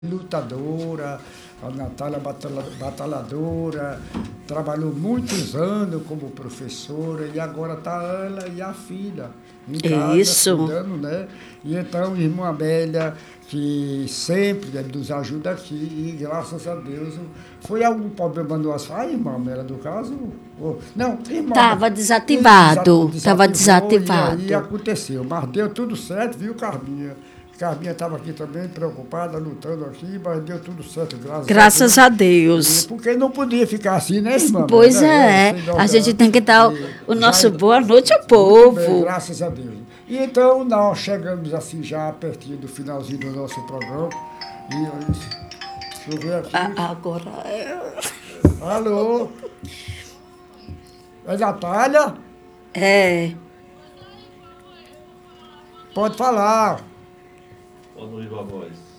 lutadora, a Natália batalhadora, trabalhou muitos anos como professora e agora está ela e a filha em casa, Isso. cuidando, né? E então, irmã Amélia, que sempre nos ajuda aqui e graças a Deus. Foi algum problema no asfalto, irmã Amélia, do caso? Não, irmã. Estava desativado, estava desativado. E aí aconteceu, mas deu tudo certo, viu, Carminha? Carminha estava aqui também, preocupada, lutando aqui, mas deu tudo certo, Graças a Deus. Porque não podia ficar assim, né, irmã? Pois é, a gente tem que dar o nosso boa noite ao povo. Bem, graças a Deus. E então nós chegamos assim já pertinho do finalzinho do nosso programa. E deixa eu ver aqui. Agora Alô? É Natália? é. Pode falar. Pode ouvir a voz.